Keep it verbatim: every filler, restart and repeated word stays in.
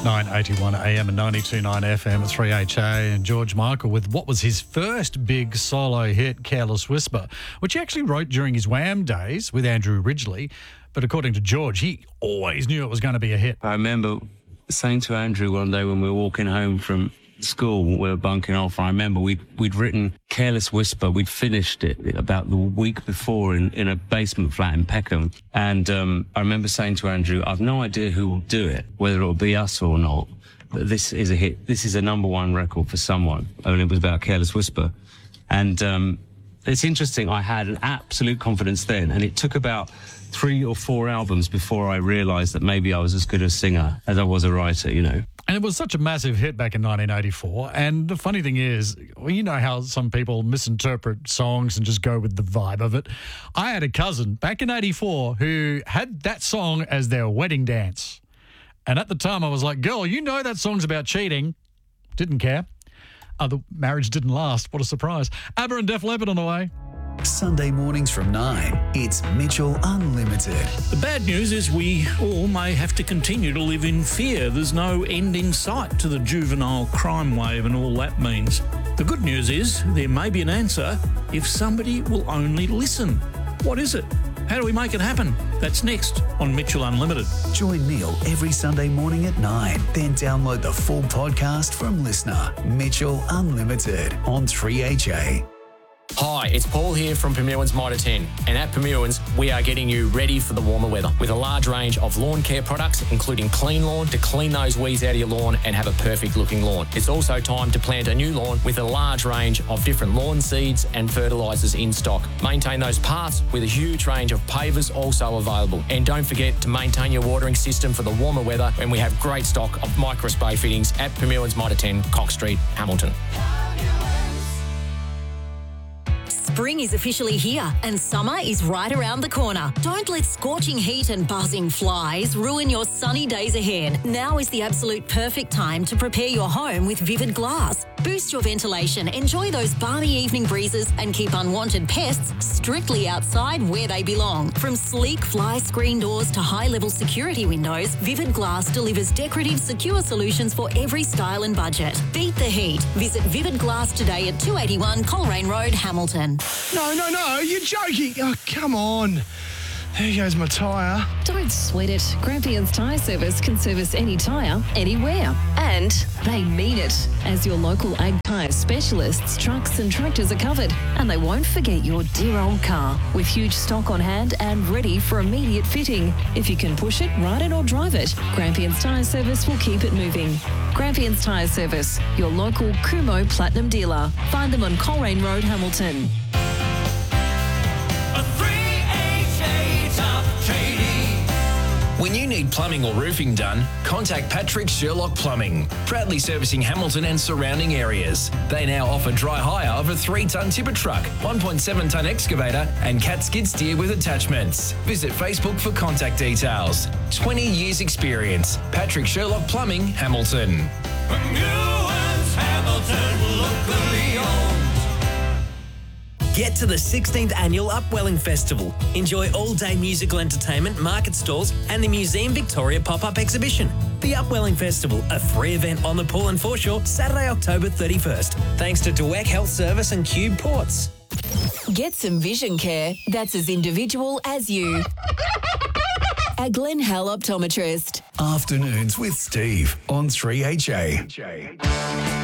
nine eighty-one A M and ninety-two point nine F M at three H A, and George Michael with what was his first big solo hit, Careless Whisper, which he actually wrote during his Wham days with Andrew Ridgeley. But according to George, he always knew it was going to be a hit. I remember saying to Andrew one day when we were walking home from school, we were bunking off. I remember we'd, we'd written Careless Whisper. We'd finished it about the week before in, in a basement flat in Peckham. And um, I remember saying to Andrew, I've no idea who will do it, whether it'll be us or not. But this is a hit. This is a number one record for someone. And it was about Careless Whisper. And um, it's interesting. I had an absolute confidence then. And it took about three or four albums before I realised that maybe I was as good a singer as I was a writer, you know. And it was such a massive hit back in nineteen eighty-four. And the funny thing is, well, you know how some people misinterpret songs and just go with the vibe of it. I had a cousin back in eighty-four who had that song as their wedding dance. And at the time I was like, girl, you know that song's about cheating. Didn't care. Uh, the marriage didn't last. What a surprise. ABBA and Def Leppard on the way. Sunday mornings from nine, it's Mitchell Unlimited. The bad news is we all may have to continue to live in fear. There's no end in sight to the juvenile crime wave and all that means. The good news is there may be an answer if somebody will only listen. What is it? How do we make it happen? That's next on Mitchell Unlimited. Join Neil every Sunday morning at nine. Then download the full podcast from Listener. Mitchell Unlimited on three H A. Hi, it's Paul here from Permewans Mitre ten, and at Permewans we are getting you ready for the warmer weather with a large range of lawn care products including Clean Lawn to clean those weeds out of your lawn and have a perfect looking lawn. It's also time to plant a new lawn with a large range of different lawn seeds and fertilisers in stock. Maintain those paths with a huge range of pavers also available. And don't forget to maintain your watering system for the warmer weather, and we have great stock of micro-spray fittings at Permewans Mitre ten, Cox Street, Hamilton. Spring is officially here and summer is right around the corner. Don't let scorching heat and buzzing flies ruin your sunny days ahead. Now is the absolute perfect time to prepare your home with Vivid Glass. Boost your ventilation, enjoy those balmy evening breezes and keep unwanted pests strictly outside where they belong. From sleek fly screen doors to high-level security windows, Vivid Glass delivers decorative, secure solutions for every style and budget. Beat the heat. Visit Vivid Glass today at two eighty-one Coleraine Road, Hamilton. No, no, no, you're joking. Oh, come on. There goes my tyre. Don't sweat it. Grampians Tyre Service can service any tyre, anywhere. And they mean it. As your local Ag Tyre specialists, trucks and tractors are covered. And they won't forget your dear old car. With huge stock on hand and ready for immediate fitting. If you can push it, ride it or drive it, Grampians Tyre Service will keep it moving. Grampians Tyre Service, your local Kumo Platinum dealer. Find them on Coleraine Road, Hamilton. When you need plumbing or roofing done, contact Patrick Sherlock Plumbing, proudly servicing Hamilton and surrounding areas. They now offer dry hire of a three tonne tipper truck, one point seven tonne excavator and cat skid steer with attachments. Visit Facebook for contact details. twenty years experience. Patrick Sherlock Plumbing, Hamilton. Hamilton, locally owned. Get to the sixteenth Annual Upwelling Festival. Enjoy all-day musical entertainment, market stalls and the Museum Victoria pop-up exhibition. The Upwelling Festival, a free event on the pool and foreshore, Saturday, October thirty-first. Thanks to Dweck Health Service and Cube Ports. Get some vision care that's as individual as you. At Glen Hell Optometrist. Afternoons with Steve on three H A.